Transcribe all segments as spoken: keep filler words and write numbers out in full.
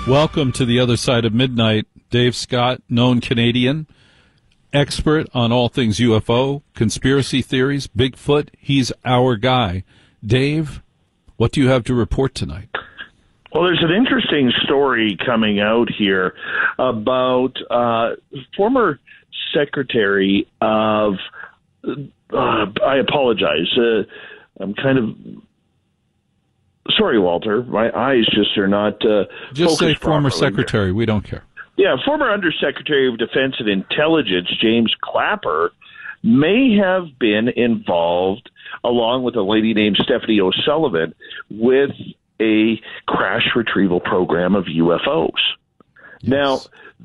Welcome to the other side of midnight. Dave Scott, known Canadian, expert on all things U F O, conspiracy theories, Bigfoot. He's our guy. Dave, what do you have to report tonight? Well, there's an interesting story coming out here about uh, former Secretary of, uh, I apologize, uh, I'm kind of, sorry, Walter, my eyes just are not uh, Just say former properly. secretary, we don't care. Yeah, former Undersecretary of Defense and Intelligence, James Clapper, may have been involved, along with a lady named Stephanie O'Sullivan, with a crash retrieval program of U F Os. Yes. Now,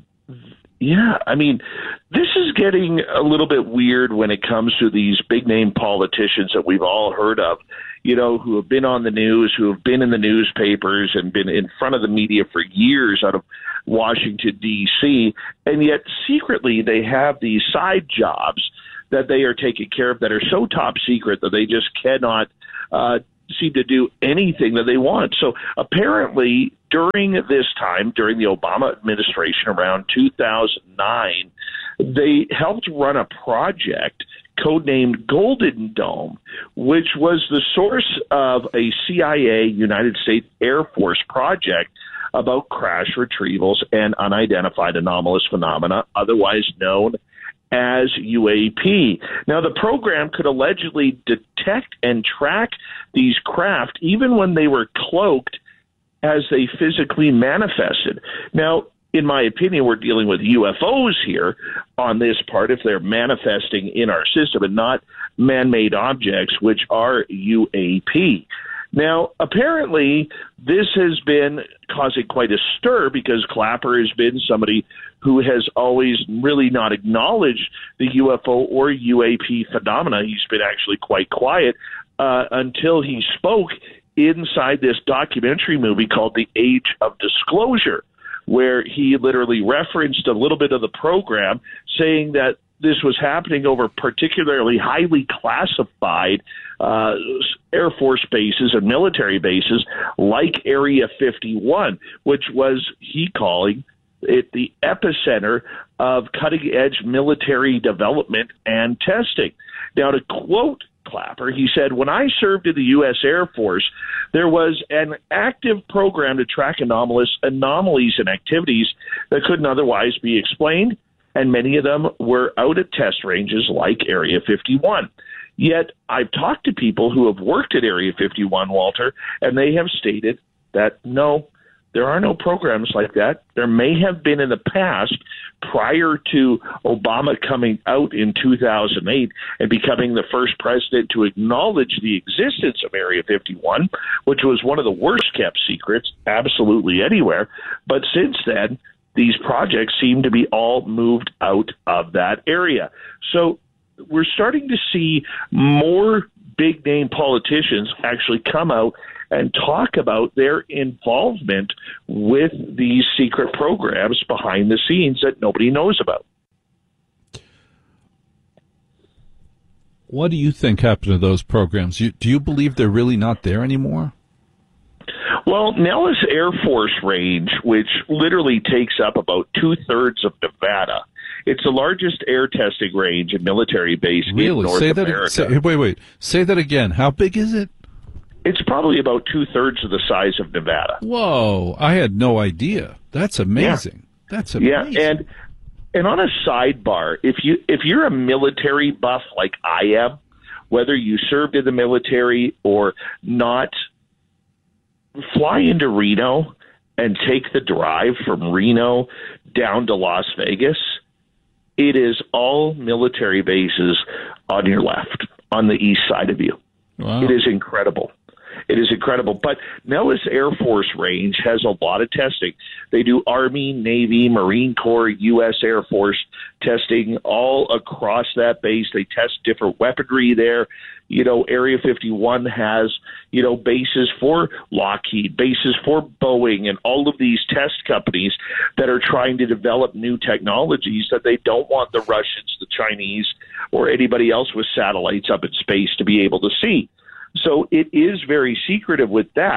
yeah, I mean, this is getting a little bit weird when it comes to these big-name politicians that we've all heard of, you know, who have been on the news, who have been in the newspapers and been in front of the media for years out of Washington, D C, and yet secretly they have these side jobs that they are taking care of that are so top secret that they just cannot uh, seem to do anything that they want. So apparently during this time, during the Obama administration around two thousand nine, they helped run a project codenamed Golden Dome, which was the source of a C I A United States Air Force project about crash retrievals and unidentified anomalous phenomena, otherwise known as U A P. Now, the program could allegedly detect and track these craft even when they were cloaked as they physically manifested. Now, in my opinion, we're dealing with U F Os here on this part if they're manifesting in our system and not man-made objects, which are U A P. Now, apparently, this has been causing quite a stir because Clapper has been somebody who has always really not acknowledged the U F O or U A P phenomena. He's been actually quite quiet uh, until he spoke inside this documentary movie called The Age of Disclosure, where he literally referenced a little bit of the program, saying that this was happening over particularly highly classified uh, Air Force bases and military bases like Area fifty-one, which was, he calling it, the epicenter of cutting-edge military development and testing. Now, to quote Clapper, he said, "When I served in the U S Air Force, there was an active program to track anomalous anomalies and activities that couldn't otherwise be explained, and many of them were out at test ranges like Area fifty-one. Yet I've talked to people who have worked at Area fifty-one, Walter, and they have stated that no, there are no programs like that. There may have been in the past prior to Obama coming out in two thousand eight and becoming the first president to acknowledge the existence of Area fifty-one, which was one of the worst kept secrets absolutely anywhere. But since then, these projects seem to be all moved out of that area. So we're starting to see more big-name politicians actually come out and talk about their involvement with these secret programs behind the scenes that nobody knows about. What do you think happened to those programs? You, do you believe they're really not there anymore? Well, Nellis Air Force Range, which literally takes up about two-thirds of Nevada, it's the largest air testing range and military base really? in North say America. That, say, wait, wait. Say that again. How big is it? It's probably about two-thirds of the size of Nevada. Whoa, I had no idea. That's amazing. Yeah. That's amazing. Yeah, and and on a sidebar, if you if you're a military buff like I am, whether you served in the military or not, fly into Reno and take the drive from Reno down to Las Vegas. It is all military bases on your left, on the east side of you. Wow. It is incredible. It is incredible. But Nellis Air Force Range has a lot of testing. They do Army, Navy, Marine Corps, U S Air Force testing all across that base. They test different weaponry there. You know, Area fifty-one has, you know, bases for Lockheed, bases for Boeing, and all of these test companies that are trying to develop new technologies that they don't want the Russians, the Chinese, or anybody else with satellites up in space to be able to see. So it is very secretive with that.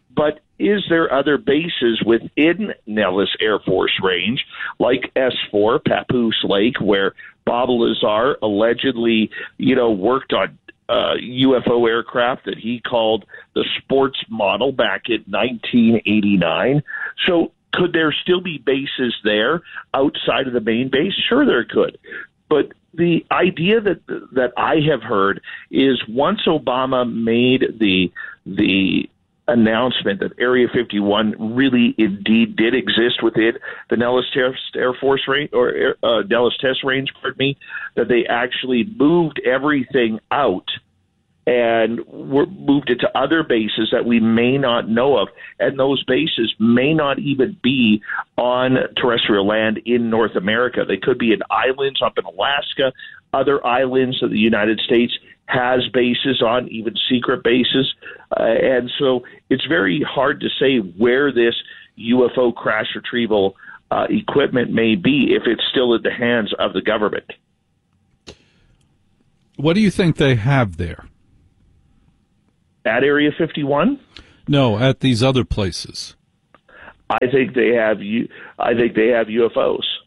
But is there other bases within Nellis Air Force Range, like S four, Papoose Lake, where Bob Lazar allegedly, you know, worked on uh, U F O aircraft that he called the sports model back in nineteen eighty-nine? So could there still be bases there outside of the main base? Sure, there could. But the idea that that I have heard is once Obama made the the announcement that Area fifty-one really indeed did exist within the Nellis Test Air Force Range, or uh, Nellis Test Range, pardon me, that they actually moved everything out and were moved it to other bases that we may not know of, and those bases may not even be on terrestrial land in North America. They could be in islands up in Alaska, other islands that the United States has bases on, even secret bases. Uh, and so it's very hard to say where this U F O crash retrieval uh, equipment may be if it's still in the hands of the government. What do you think they have there? At Area fifty-one? No, at these other places. I think they have U- I think they have U F Os.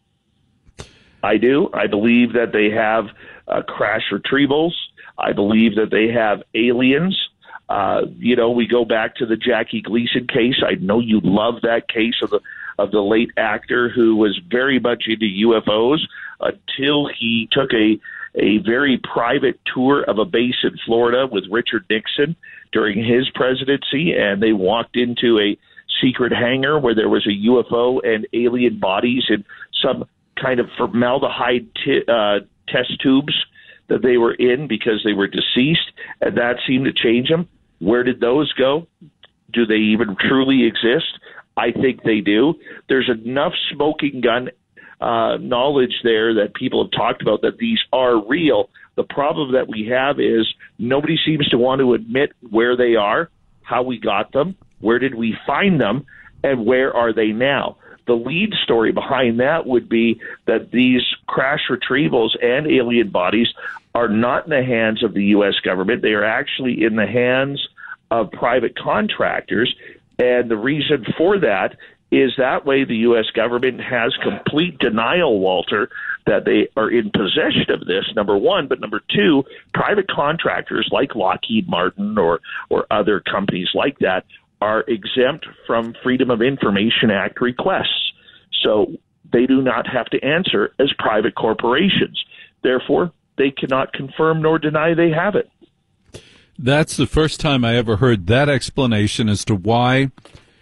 I do. I believe that they have uh, crash retrievals. I believe that they have aliens. Uh, you know, we go back to the Jackie Gleason case. I know you love that case of the of the late actor who was very much into U F Os until he took a a very private tour of a base in Florida with Richard Nixon during his presidency, and they walked into a secret hangar where there was a U F O and alien bodies in some kind of formaldehyde t- uh, test tubes that they were in because they were deceased, and that seemed to change them. Where did those go? Do they even truly exist? I think they do. There's enough smoking gun uh, knowledge there that people have talked about that these are real. The problem that we have is nobody seems to want to admit where they are, how we got them, where did we find them, and where are they now. The lead story behind that would be that these crash retrievals and alien bodies are not in the hands of the U S government. They are actually in the hands of private contractors. And the reason for that is that way the U S government has complete denial, Walter, that they are in possession of this, number one. But number two, private contractors like Lockheed Martin or, or other companies like that are exempt from Freedom of Information Act requests. So they do not have to answer as private corporations. Therefore, they cannot confirm nor deny they have it. That's the first time I ever heard that explanation as to why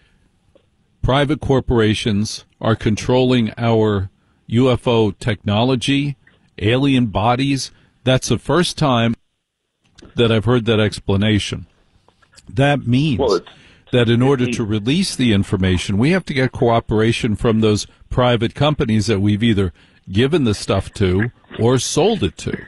private corporations are controlling our U F O technology, alien bodies. That's the first time that I've heard that explanation. That means well, that in order to release the information, we have to get cooperation from those private companies that we've either given the stuff to or sold it to.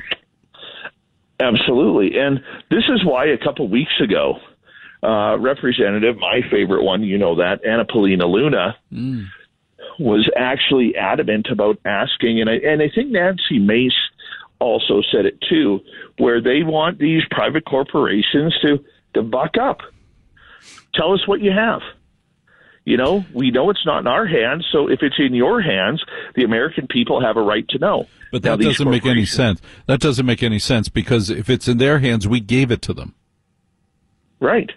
Absolutely. And this is why a couple weeks ago, uh, Representative, my favorite one, you know that, Anna Paulina Luna, mm. was actually adamant about asking, and I, and I think Nancy Mace also said it too, where they want these private corporations to, to buck up. Tell us what you have. You know, we know it's not in our hands, so if it's in your hands, the American people have a right to know. But that now, doesn't make any sense. That doesn't make any sense because if it's in their hands, we gave it to them. Right.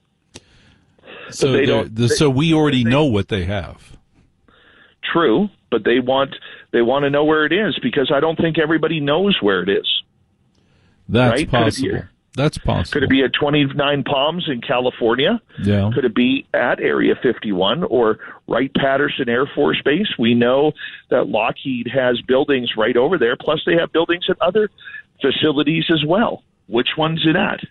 So they don't, they, so we already they, know what they have. True, but they want they want to know where it is because I don't think everybody knows where it is. That's right? possible. That's possible. Could it be at twenty-nine Palms in California? Yeah. Could it be at Area fifty-one or Wright-Patterson Air Force Base? We know that Lockheed has buildings right over there, plus they have buildings at other facilities as well. Which one's it at?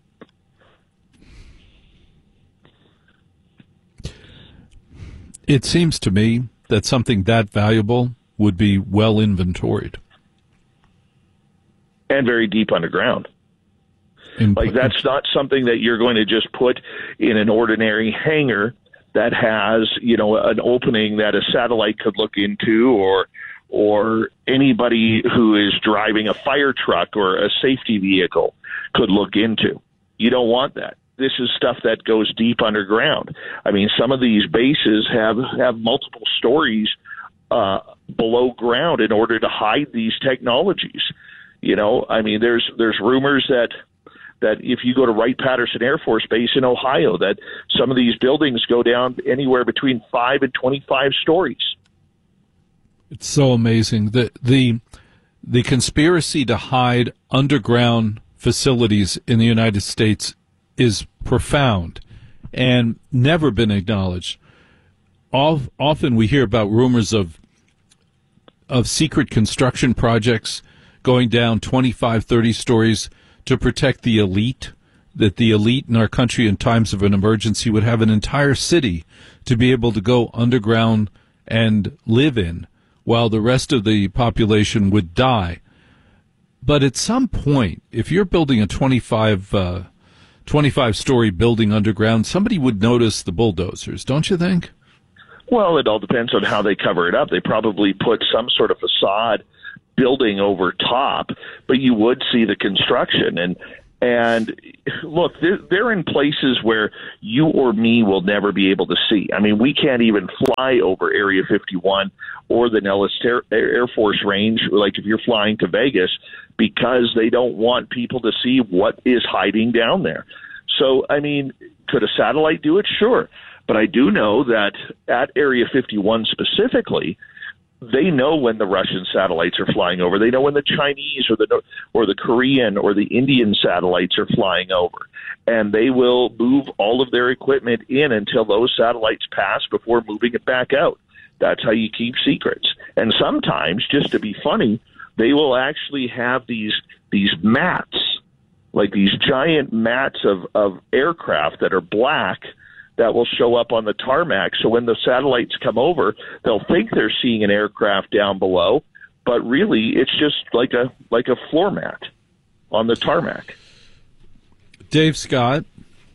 It seems to me that something that valuable would be well inventoried. And very deep underground. Like, that's not something that you're going to just put in an ordinary hangar that has, you know, an opening that a satellite could look into or or anybody who is driving a fire truck or a safety vehicle could look into. You don't want that. this is stuff that goes deep underground. I mean, some of these bases have, have multiple stories uh, below ground in order to hide these technologies. You know, I mean, there's there's rumors that that if you go to Wright-Patterson Air Force Base in Ohio, that some of these buildings go down anywhere between five and twenty-five stories. It's so amazing. The the the conspiracy to hide underground facilities in the United States is profound and never been acknowledged. Often we hear about rumors of of secret construction projects going down twenty-five, thirty stories to protect the elite, that the elite in our country in times of an emergency would have an entire city to be able to go underground and live in, while the rest of the population would die. But at some point, if you're building a twenty-five, uh, twenty-five story building underground, somebody would notice the bulldozers, don't you think? Well, it all depends on how they cover it up. They probably put some sort of facade building over top, but you would see the construction. And and look, they're, they're in places where you or me will never be able to see. I mean, we can't even fly over Area fifty-one or the Nellis Air, Air Force Range, like if you're flying to Vegas, because they don't want people to see what is hiding down there. So, I mean, could a satellite do it? Sure. But I do know that at Area fifty-one specifically, they know when the Russian satellites are flying over. They know when the Chinese or the or the Korean or the Indian satellites are flying over. And they will move all of their equipment in until those satellites pass before moving it back out. That's how you keep secrets. And sometimes, just to be funny, they will actually have these these mats, like these giant mats of, of aircraft that are black, that will show up on the tarmac. So when the satellites come over, they'll think they're seeing an aircraft down below, but really it's just like a like a floor mat on the tarmac. Dave Scott,